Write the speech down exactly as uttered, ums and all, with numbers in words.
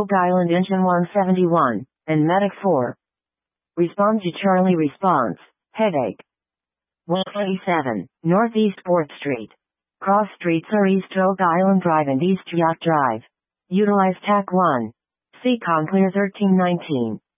Oak Island Engine one seventy-one, and Medic four. Respond to Charlie response, headache. one twenty-seven, Northeast fourth Street. Cross streets are East Oak Island Drive and East Yacht Drive. Utilize T A C one. Seacon clear thirteen nineteen.